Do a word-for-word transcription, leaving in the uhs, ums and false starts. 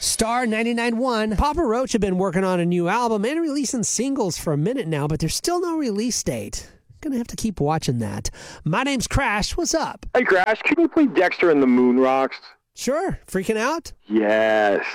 Star ninety-nine point one. Papa Roach have been working on a new album and releasing singles for a minute now, but there's still no release date. Gonna have to keep watching that. My name's Crash. What's up? Hey, Crash, can you play Dexter and the Moon Rocks? Sure. Freaking out? Yes.